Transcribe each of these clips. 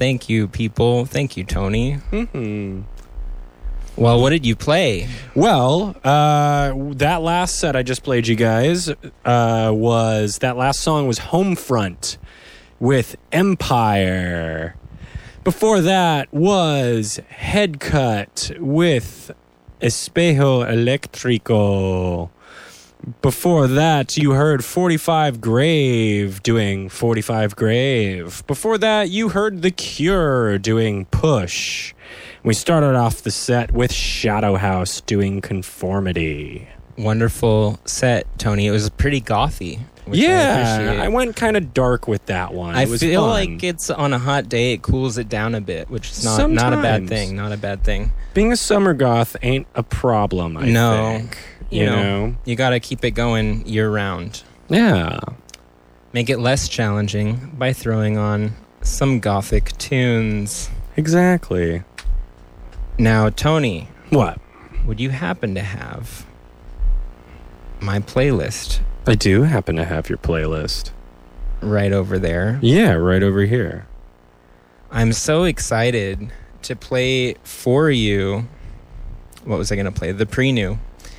Thank you, people. Thank you, Tony. Mm-hmm. Well, what did you play? Well, that last set I just played you guys that last song was Homefront with Empire. Before that was Headcut with Espejo Electrico. Before that, you heard 45 Grave doing 45 Grave. Before that, you heard The Cure doing Push. We started off the set with Shadow House doing Conformity. Wonderful set, Tony. It was pretty gothy. I went kind of dark with that one. I It was feel fun. like it's on a hot day, it cools it down a bit, which is not a bad thing. Not a bad thing. Being a summer goth ain't a problem, I think. You know, you got to keep it going year round. Yeah. Make it less challenging by throwing on some gothic tunes. Exactly. Now, Tony. What? Would you happen to have my playlist? I do happen to have your playlist. Right over there. Yeah, right over here. I'm so excited to play for you. What was I going to play? The Prenew.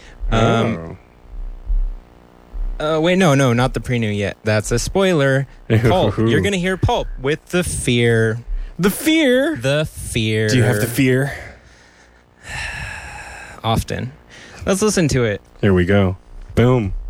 Wait, no, not the Prenew yet. That's a spoiler. Pulp. You're going to hear Pulp with The Fear. The Fear? The Fear. Do you have the fear? Often. Let's listen to it. Here we go. Boom.